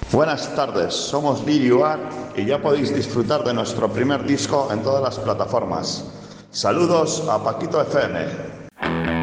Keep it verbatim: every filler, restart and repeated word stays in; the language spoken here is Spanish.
Buenas tardes, somos Lirio Art y ya podéis disfrutar de nuestro primer disco en todas las plataformas. Saludos a Paquito F M.